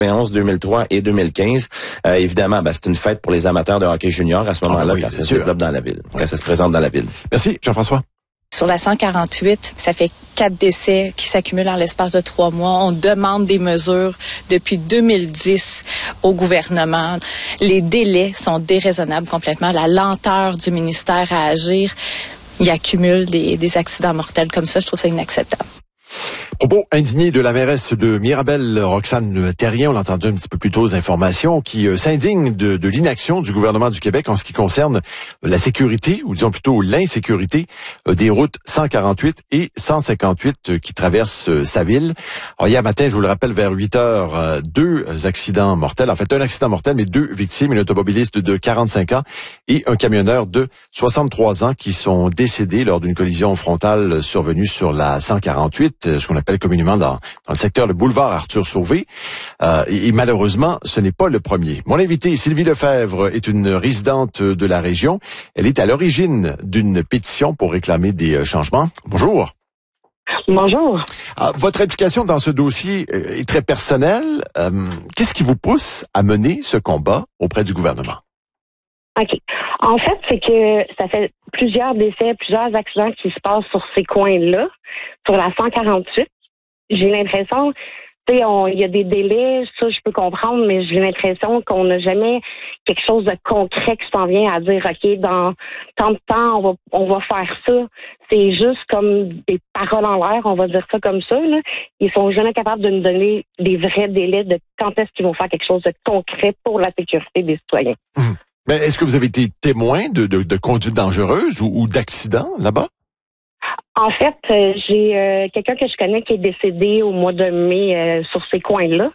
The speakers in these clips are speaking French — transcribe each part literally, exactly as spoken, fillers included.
deux mille onze, deux mille trois et deux mille quinze. Euh, évidemment, ben, c'est une fête pour les amateurs de hockey junior à ce moment-là, ah, oui, quand ça se développe dans la ville, quand ça se présente dans la ville. Merci, Jean-François. Sur la cent quarante-huit, ça fait quatre décès qui s'accumulent en l'espace de trois mois. On demande des mesures depuis deux mille dix au gouvernement. Les délais sont déraisonnables complètement. La lenteur du ministère à agir, il accumule des, des accidents mortels comme ça. Je trouve ça inacceptable. Propos indigné de la mairesse de Mirabel, Roxane Terrien, on l'a entendu un petit peu plus tôt aux informations, qui euh, s'indigne de, de l'inaction du gouvernement du Québec en ce qui concerne la sécurité, ou disons plutôt l'insécurité, euh, des routes cent quarante-huit et cent cinquante-huit euh, qui traversent euh, sa ville. Alors, hier matin, je vous le rappelle, vers huit heures, euh, deux accidents mortels, en fait un accident mortel, mais deux victimes, une automobiliste de quarante-cinq ans et un camionneur de soixante-trois ans qui sont décédés lors d'une collision frontale survenue sur la cent quarante-huit, ce qu'on appelle communément dans, dans le secteur le boulevard Arthur-Sauvé. Euh, et, et malheureusement, ce n'est pas le premier. Mon invitée, Sylvie Lefebvre, est une résidente de la région. Elle est à l'origine d'une pétition pour réclamer des changements. Bonjour. Bonjour. Alors, votre implication dans ce dossier est très personnelle. Euh, qu'est-ce qui vous pousse à mener ce combat auprès du gouvernement? OK. En fait, c'est que ça fait plusieurs décès, plusieurs accidents qui se passent sur ces coins-là, sur la cent quarante-huit. J'ai l'impression, tu sais, il y a des délais, ça je peux comprendre, mais j'ai l'impression qu'on n'a jamais quelque chose de concret qui s'en vient à dire, OK, dans tant de temps, on va on va faire ça. C'est juste comme des paroles en l'air, on va dire ça comme ça, là. Ils sont jamais capables de nous donner des vrais délais de quand est-ce qu'ils vont faire quelque chose de concret pour la sécurité des citoyens. Mmh. Mais est-ce que vous avez été témoin de, de, de conduite dangereuse ou, ou d'accidents là-bas? En fait, euh, j'ai euh, quelqu'un que je connais qui est décédé au mois de mai euh, sur ces coins-là.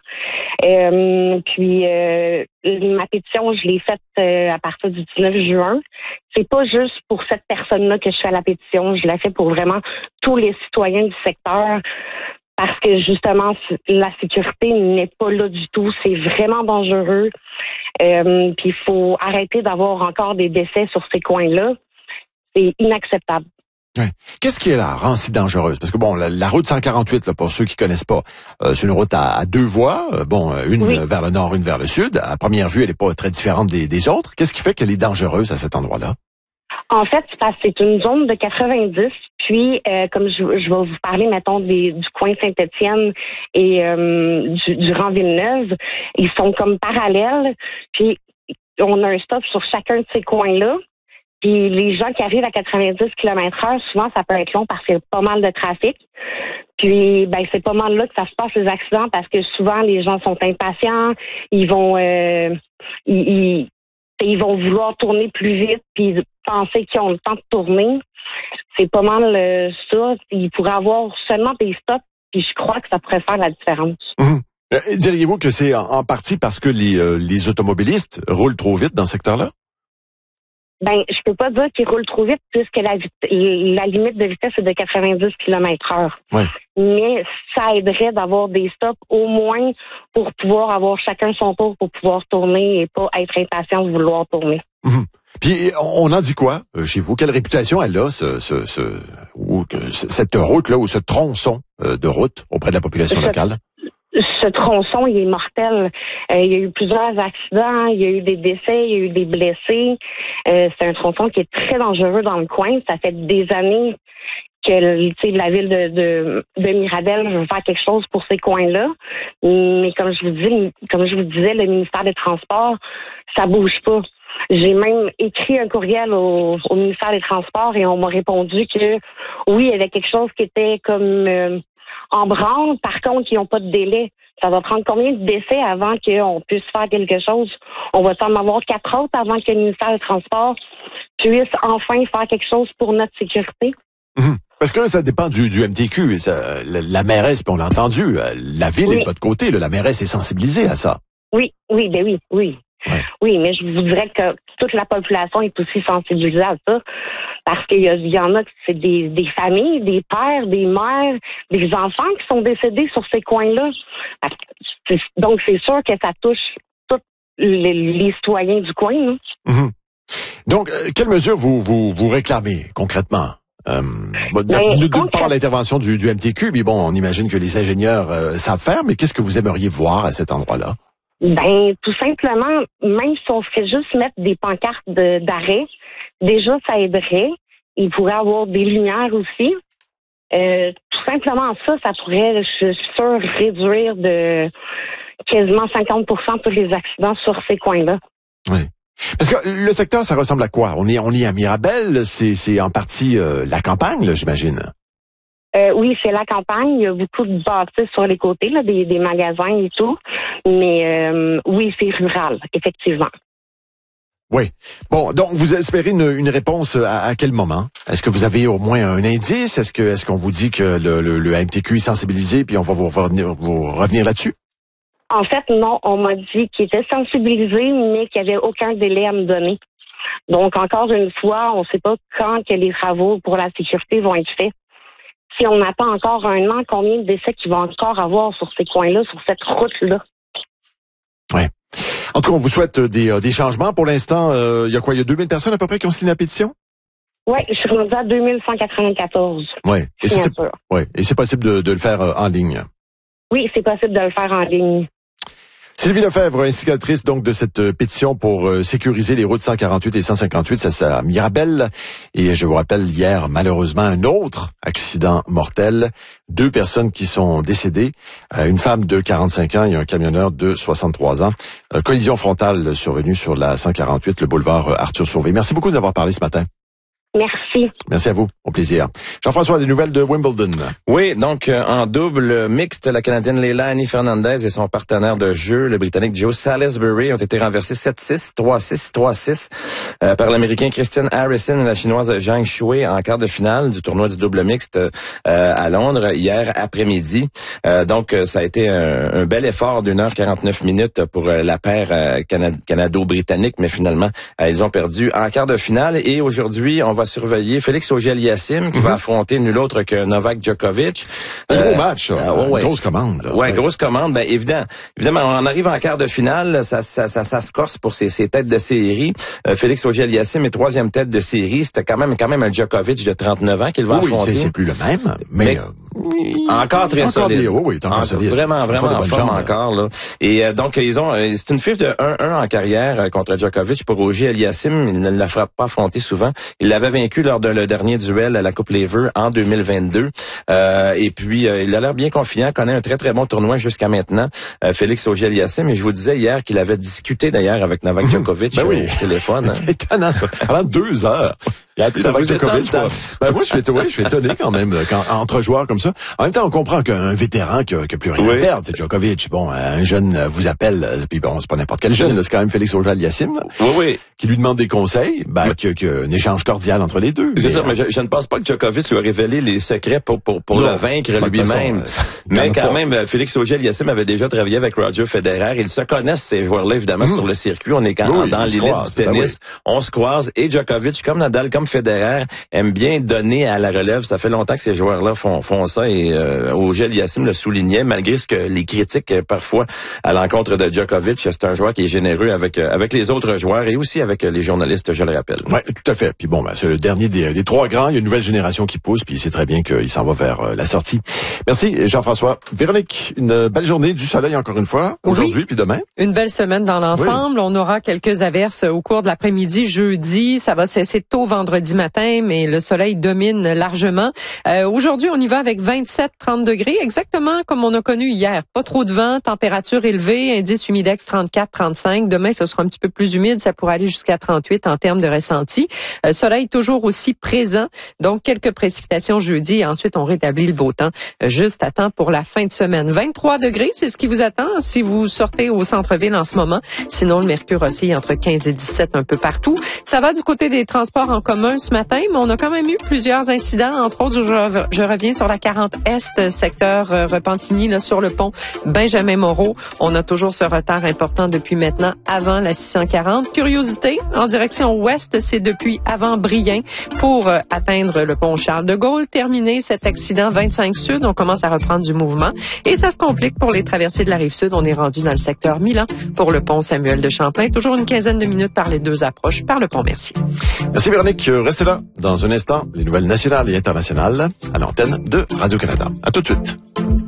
Euh, puis euh, ma pétition, je l'ai faite euh, à partir du dix-neuf juin. C'est pas juste pour cette personne-là que je fais la pétition, je la fais pour vraiment tous les citoyens du secteur. Parce que justement, la sécurité n'est pas là du tout. C'est vraiment dangereux. Euh, puis il faut arrêter d'avoir encore des décès sur ces coins-là. C'est inacceptable. Ouais. Qu'est-ce qui la rend si dangereuse? Parce que bon, la, la route cent quarante-huit, là, pour ceux qui connaissent pas, euh, c'est une route à, à deux voies. Euh, bon, une oui. vers le nord, une vers le sud. À première vue, elle n'est pas très différente des, des autres. Qu'est-ce qui fait qu'elle est dangereuse à cet endroit-là? En fait, c'est parce que c'est une zone de quatre-vingt-dix. Puis, euh, comme je, je vais vous parler, mettons, des, du coin Saint-Étienne et euh, du, du rang Villeneuve, ils sont comme parallèles. Puis, on a un stop sur chacun de ces coins-là. Puis, les gens qui arrivent à quatre-vingt-dix kilomètres heure, souvent, ça peut être long parce qu'il y a pas mal de trafic. Puis, ben, c'est pas mal là que ça se passe, les accidents, parce que souvent, les gens sont impatients. Ils vont... Euh, ils, ils ils vont vouloir tourner plus vite puis penser qu'ils ont le temps de tourner. C'est pas mal euh, ça. Ils pourraient avoir seulement des stops, puis je crois que ça pourrait faire la différence. Mmh. Euh, diriez-vous que c'est en, en partie parce que les, euh, les automobilistes roulent trop vite dans ce secteur-là? Ben, je peux pas dire qu'ils roulent trop vite puisque la, la limite de vitesse est de quatre-vingt-dix kilomètres heure. Ouais. Mais ça aiderait d'avoir des stops au moins pour pouvoir avoir chacun son tour pour pouvoir tourner et pas être impatient de vouloir tourner. Mmh. Puis on en dit quoi euh, chez vous? Quelle réputation elle a, ce, ce, ce, ou, cette route-là ou ce tronçon euh, de route auprès de la population ce, locale? Ce tronçon, il est mortel. Euh, il y a eu plusieurs accidents, il y a eu des décès, il y a eu des blessés. Euh, c'est un tronçon qui est très dangereux dans le coin. Ça fait des années que tu sais, la ville de, de, de Mirabel veut faire quelque chose pour ces coins-là. Mais comme je vous dis, comme je vous disais, le ministère des Transports, ça bouge pas. J'ai même écrit un courriel au, au ministère des Transports et on m'a répondu que oui, il y avait quelque chose qui était comme euh, en branle. Par contre, ils n'ont pas de délai. Ça va prendre combien de décès avant qu'on puisse faire quelque chose? On va en avoir quatre autres avant que le ministère des Transports puisse enfin faire quelque chose pour notre sécurité. Mmh. Parce que là, ça dépend du, du M T Q. Ça, la, la mairesse, puis on l'a entendu, la ville oui. est de votre côté. Là, la mairesse est sensibilisée à ça. Oui, oui, ben oui, oui. Ouais. Oui, mais je vous dirais que toute la population est aussi sensibilisée à ça. Parce qu'il y, y en a que c'est des, des familles, des pères, des mères, des enfants qui sont décédés sur ces coins-là. Donc, c'est sûr que ça touche tous les, les citoyens du coin. Hein. Mmh. Donc, euh, quelles mesures vous, vous, vous réclamez concrètement? Euh, bon, D'une part, l'intervention du, du M T Q, mais bon, on imagine que les ingénieurs euh, savent faire, mais qu'est-ce que vous aimeriez voir à cet endroit-là? Ben, tout simplement, même si on ferait juste mettre des pancartes de, d'arrêt, déjà, ça aiderait. Il pourrait y avoir des lumières aussi. Euh, tout simplement ça, ça pourrait, je suis sûre, réduire de quasiment cinquante pour cent tous les accidents sur ces coins-là. Oui. Parce que le secteur, ça ressemble à quoi? On est, on est à Mirabel, c'est, c'est en partie euh, la campagne, là, j'imagine. Euh, oui, c'est la campagne. Il y a beaucoup de bâtisses sur les côtés, là, des, des magasins et tout. Mais euh, oui, c'est rural, effectivement. Oui. Bon, donc vous espérez une, une réponse à, à quel moment? Est-ce que vous avez au moins un indice? Est-ce que est-ce qu'on vous dit que le, le, le M T Q est sensibilisé puis on va vous revenir, vous revenir là-dessus? En fait, non, on m'a dit qu'il était sensibilisé, mais qu'il n'y avait aucun délai à me donner. Donc, encore une fois, on ne sait pas quand que les travaux pour la sécurité vont être faits. Si on attend encore un an, combien de décès qu'il va encore avoir sur ces coins-là, sur cette route-là? Oui. En tout cas, on vous souhaite des, euh, des changements. Pour l'instant, euh, il y a quoi? Il y a deux mille personnes à peu près qui ont signé la pétition? Oui, je suis rendue à deux mille cent quatre-vingt-quatorze. Oui. Et c'est, ouais. Et c'est possible de, de le faire euh, en ligne? Oui, c'est possible de le faire en ligne. Sylvie Lefebvre, instigatrice donc de cette euh, pétition pour euh, sécuriser les routes cent quarante-huit et cent cinquante-huit, ça c'est à Mirabel. Et je vous rappelle, hier, malheureusement, un autre accident mortel. Deux personnes qui sont décédées, euh, une femme de quarante-cinq ans et un camionneur de soixante-trois ans. Euh, collision frontale survenue sur la cent quarante-huit, le boulevard Arthur Sauvé. Merci beaucoup d'avoir parlé ce matin. Merci. Merci à vous. Au plaisir. Jean-François, des nouvelles de Wimbledon. Oui, donc euh, en double mixte, la Canadienne Leila Annie Fernandez et son partenaire de jeu, le Britannique Joe Salisbury, ont été renversés sept six, trois six, trois six euh, par l'Américain Christian Harrison et la Chinoise Zhang Shuai en quart de finale du tournoi du double mixte euh, à Londres hier après-midi. Euh, donc, ça a été un, un bel effort d'une heure quarante-neuf minutes pour euh, la paire euh, Canad- canado-britannique, mais finalement, euh, ils ont perdu en quart de finale. Et aujourd'hui, on va surveiller Félix Auger-Aliassime qui mm-hmm. va affronter nul autre que Novak Djokovic. Un euh, gros match, euh, ouais, ouais. grosse commande. Là. Ouais, ouais, grosse commande. Ben évident, évidemment, on arrive en quart de finale, ça, ça, ça, ça se corse pour ses, ses têtes de série. Euh, Félix Auger-Aliassime est troisième tête de série. C'était quand même, quand même un Djokovic de trente-neuf ans qu'il va oui, affronter. C'est, c'est plus le même, mais. mais... Encore très encore solide. Des, oui, oui, encore solide. Vraiment, vraiment en forme jambes, encore, là. Et euh, donc, ils ont, euh, c'est une fiche de un un en carrière euh, contre Djokovic pour Auger-Aliassime. Il ne la fera pas affronter souvent. Il l'avait vaincu lors de le dernier duel à la Coupe Lever en deux mille vingt-deux. Euh, et puis, euh, il a l'air bien confiant, connaît un très, très bon tournoi jusqu'à maintenant, euh, Félix Auger-Aliassime. Et je vous disais hier qu'il avait discuté d'ailleurs avec Novak Djokovic ben oui. au téléphone. Hein. C'est étonnant, ça. Pendant deux heures. Il a appelé ça Novak vous Djokovic. étonne, Ben moi, je suis étonné, je suis étonné quand même, quand, entre joueurs comme ça. En même temps, on comprend qu'un vétéran qui a, qui a plus rien oui. à perdre, c'est Djokovic. Bon, un jeune vous appelle, puis bon, c'est pas n'importe quel jeune, là, c'est quand même Félix Auger-Aliassime. Oui, oui. Qui lui demande des conseils, ben, qu'il y a un échange cordial entre les deux. C'est mais, ça, mais je, je ne pense pas que Djokovic lui a révélé les secrets pour, pour, pour le vaincre lui-même. Façon, euh, mais quand pas. même, Félix Auger-Aliassime avait déjà travaillé avec Roger Federer. Ils se connaissent, ces joueurs-là, évidemment, mmh. sur le circuit. On est quand oui, dans l'élite du tennis. Oui. On se croise. Et Djokovic, comme Nadal, comme Federer, aime bien donner à la relève. Ça fait longtemps que ces joueurs-là font, font ça. Et euh, Auger-Aliassime le soulignait, malgré ce que les critiques, euh, parfois, à l'encontre de Djokovic, c'est un joueur qui est généreux avec euh, avec les autres joueurs et aussi avec euh, les journalistes, je le rappelle. Oui, tout à fait. Puis bon, ben, c'est le dernier des, des trois grands. Il y a une nouvelle génération qui pousse, puis c'est très bien qu'il s'en va vers euh, la sortie. Merci, Jean-François. Véronique, une belle journée, du soleil encore une fois, aujourd'hui, oui. puis demain. Une belle semaine dans l'ensemble. Oui. On aura quelques averses au cours de l'après-midi, jeudi. Ça va cesser tôt vendredi matin, mais le soleil domine largement. Euh, aujourd'hui, on y va avec vingt-sept à trente degrés, exactement comme on a connu hier. Pas trop de vent, température élevée, indice humidex trente-quatre à trente-cinq. Demain, ce sera un petit peu plus humide, ça pourrait aller jusqu'à trente-huit en termes de ressenti. Euh, soleil toujours aussi présent, donc quelques précipitations jeudi et ensuite on rétablit le beau temps euh, juste à temps pour la fin de semaine. vingt-trois degrés, c'est ce qui vous attend si vous sortez au centre-ville en ce moment. Sinon, le mercure oscille entre quinze et dix-sept un peu partout. Ça va du côté des transports en commun ce matin, mais on a quand même eu plusieurs incidents. Entre autres, je, je reviens sur la quarante Est, secteur euh, Repentigny, là, sur le pont Benjamin-Moreau. On a toujours ce retard important depuis maintenant avant la six cent quarante. Curiosité, en direction ouest, c'est depuis avant Brien pour euh, atteindre le pont Charles-de-Gaulle. Terminé cet accident vingt-cinq Sud, on commence à reprendre du mouvement et ça se complique pour les traversées de la Rive-Sud. On est rendu dans le secteur Milan pour le pont Samuel de Champlain. Toujours une quinzaine de minutes par les deux approches par le pont Mercier. Merci Véronique. Restez là. Dans un instant, les nouvelles nationales et internationales à l'antenne de Radio-Canada. À tout de suite.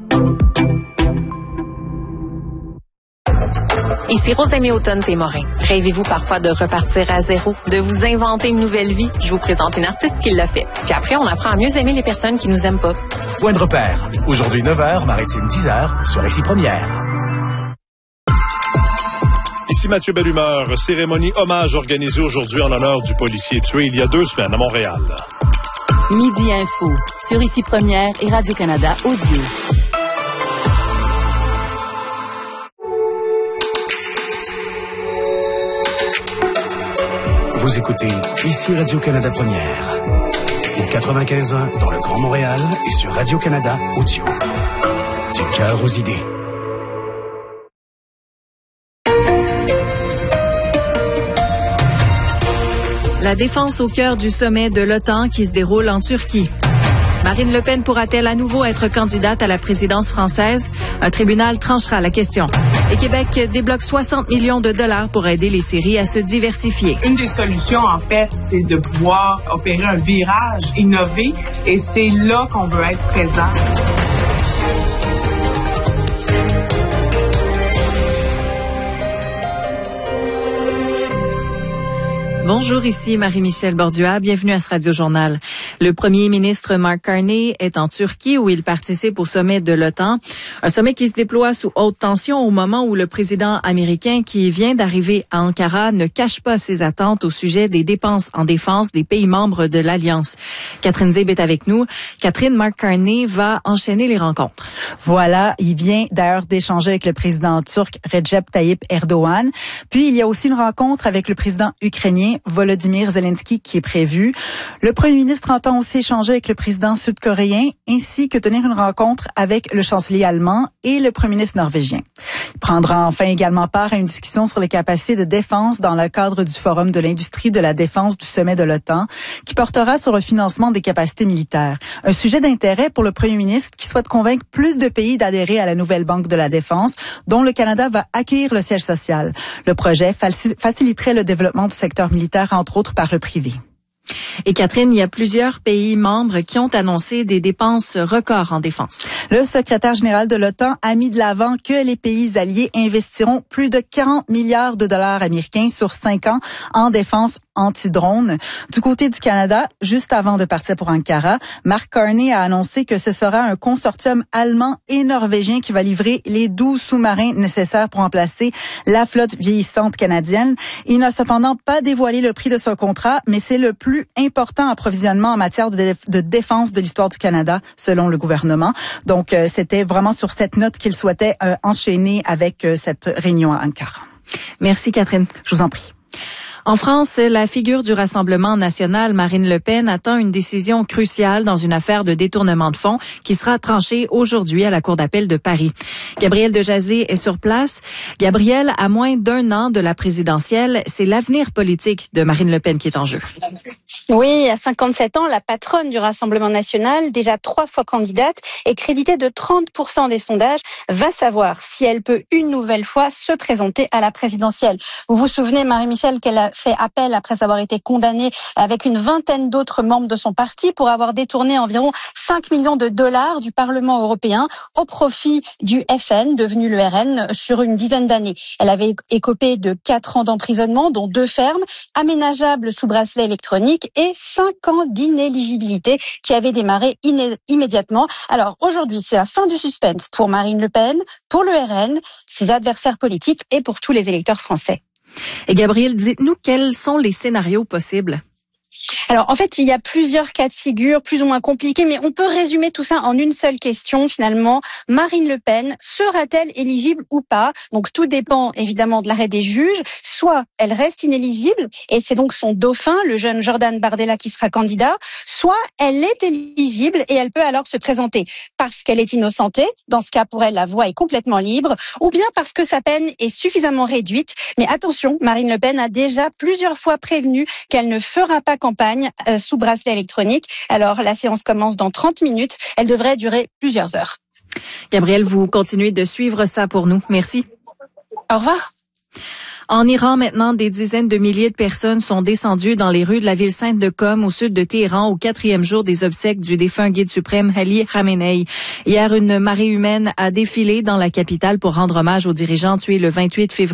Ici Rosemée Automne-Témorin. Rêvez-vous parfois de repartir à zéro, de vous inventer une nouvelle vie? Je vous présente une artiste qui l'a fait. Puis après, on apprend à mieux aimer les personnes qui nous aiment pas. Point de repère. Aujourd'hui neuf heures, Maritime dix heures, sur Ici Première. Ici Mathieu Bellumeur. Cérémonie hommage organisée aujourd'hui en l'honneur du policier tué il y a deux semaines à Montréal. Midi Info, sur Ici Première et Radio-Canada Audio. Vous écoutez Ici Radio-Canada Première. Au quatre-vingt-quinze ans dans le Grand Montréal et sur Radio-Canada Audio. Du cœur aux idées. La défense au cœur du sommet de l'OTAN qui se déroule en Turquie. Marine Le Pen pourra-t-elle à nouveau être candidate à la présidence française? Un tribunal tranchera la question. Et Québec débloque soixante millions de dollars pour aider les séries à se diversifier. Une des solutions, en fait, c'est de pouvoir opérer un virage innové et c'est là qu'on veut être présent. Bonjour, ici Marie-Michel Bordua. Bienvenue à ce Radio-Journal. Le premier ministre Mark Carney est en Turquie où il participe au sommet de l'OTAN. Un sommet qui se déploie sous haute tension au moment où le président américain qui vient d'arriver à Ankara ne cache pas ses attentes au sujet des dépenses en défense des pays membres de l'Alliance. Catherine Zib est avec nous. Catherine, Mark Carney va enchaîner les rencontres. Voilà, il vient d'ailleurs d'échanger avec le président turc Recep Tayyip Erdogan. Puis il y a aussi une rencontre avec le président ukrainien Volodymyr Zelensky qui est prévu. Le premier ministre entend aussi échanger avec le président sud-coréen ainsi que tenir une rencontre avec le chancelier allemand et le premier ministre norvégien. Il prendra enfin également part à une discussion sur les capacités de défense dans le cadre du Forum de l'industrie de la défense du sommet de l'OTAN qui portera sur le financement des capacités militaires. Un sujet d'intérêt pour le premier ministre qui souhaite convaincre plus de pays d'adhérer à la nouvelle banque de la défense dont le Canada va accueillir le siège social. Le projet faciliterait le développement du secteur militaire entre autres par le privé. Et Catherine, il y a plusieurs pays membres qui ont annoncé des dépenses records en défense. Le secrétaire général de l'OTAN a mis de l'avant que les pays alliés investiront plus de quarante milliards de dollars américains sur cinq ans en défense anti-drone. Du côté du Canada, juste avant de partir pour Ankara, Mark Carney a annoncé que ce sera un consortium allemand et norvégien qui va livrer les douze sous-marins nécessaires pour remplacer la flotte vieillissante canadienne. Il n'a cependant pas dévoilé le prix de ce contrat, mais c'est le plus important approvisionnement en matière de, déf- de défense de l'histoire du Canada, selon le gouvernement. Donc, euh, c'était vraiment sur cette note qu'il souhaitait euh, enchaîner avec euh, cette réunion à Ankara. Merci Catherine. Je vous en prie. En France, la figure du Rassemblement national, Marine Le Pen, attend une décision cruciale dans une affaire de détournement de fonds qui sera tranchée aujourd'hui à la Cour d'appel de Paris. Gabriel Dejazet est sur place. Gabriel, à moins d'un an de la présidentielle, c'est l'avenir politique de Marine Le Pen qui est en jeu. Oui, à cinquante-sept ans, la patronne du Rassemblement national, déjà trois fois candidate et créditée de trente pour cent des sondages, va savoir si elle peut une nouvelle fois se présenter à la présidentielle. Vous vous souvenez, Marie-Michel, qu'elle a fait appel après avoir été condamnée avec une vingtaine d'autres membres de son parti pour avoir détourné environ cinq millions de dollars du Parlement européen au profit du F N, devenu le R N, sur une dizaine d'années. Elle avait écopé de quatre ans d'emprisonnement, dont deux fermes, aménageables sous bracelet électronique et cinq ans d'inéligibilité qui avaient démarré iné- immédiatement. Alors aujourd'hui, c'est la fin du suspense pour Marine Le Pen, pour le R N, ses adversaires politiques et pour tous les électeurs français. Et Gabriel, dites-nous quels sont les scénarios possibles? Alors, en fait, il y a plusieurs cas de figure, plus ou moins compliqués, mais on peut résumer tout ça en une seule question, finalement. Marine Le Pen sera-t-elle éligible ou pas? Donc, tout dépend, évidemment, de l'arrêt des juges. Soit elle reste inéligible, et c'est donc son dauphin, le jeune Jordan Bardella, qui sera candidat. Soit elle est éligible, et elle peut alors se présenter parce qu'elle est innocentée. Dans ce cas, pour elle, la voie est complètement libre. Ou bien parce que sa peine est suffisamment réduite. Mais attention, Marine Le Pen a déjà plusieurs fois prévenu qu'elle ne fera pas campagne euh, sous bracelet électronique. Alors, la séance commence dans trente minutes. Elle devrait durer plusieurs heures. Gabriel, vous continuez de suivre ça pour nous. Merci. Au revoir. En Iran, maintenant, des dizaines de milliers de personnes sont descendues dans les rues de la ville sainte de Qom, au sud de Téhéran, au quatrième jour des obsèques du défunt guide suprême Ali Khamenei. Hier, une marée humaine a défilé dans la capitale pour rendre hommage aux dirigeants tués le vingt-huit février.